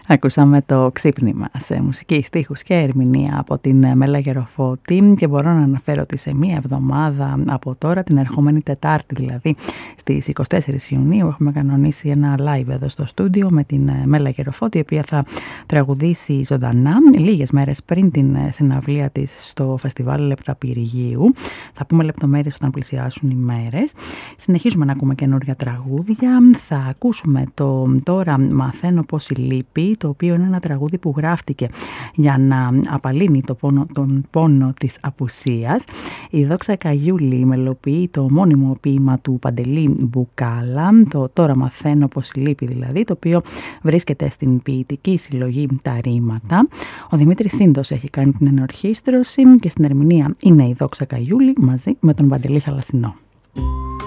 Ακούσαμε το ξύπνημα σε μουσική, στίχους και ερμηνεία από την Μέλα Γεροφώτη και μπορώ να αναφέρω ότι σε μία εβδομάδα από τώρα, την ερχόμενη Τετάρτη δηλαδή, στις 24 Ιουνίου έχουμε κανονίσει ένα live εδώ στο στούντιο με την Μέλα Γεροφώτη, η οποία θα τραγουδήσει ζωντανά λίγες μέρες πριν την συναυλία της στο φεστιβάλ Λεπταπυρηγείου. Θα πούμε λεπτομέρειες όταν πλησιάσουν οι μέρες. Συνεχίζουμε να ακούμε καινούργια τραγούδια. Θα ακούσουμε το «Τώρα μαθαίνω πόση λύπη», το οποίο είναι ένα τραγούδι που γράφτηκε για να απαλύνει τον πόνο της απουσίας. Η Δόξα Καγιούλη μελοποιεί το μόνιμο ποίημα του Παντελή Μπουκάλα, το «Τώρα μαθαίνω πόση λύπη» δηλαδή, το οποίο βρίσκεται στην ποιητική συλλογή «Τα Ρήματα». Ο Δημήτρης Σίντος έχει κάνει την ενορχήστρωση και στην ερμηνεία είναι η Δόξα Καγιούλη μαζί με τον Παντελή Θαλασσινό.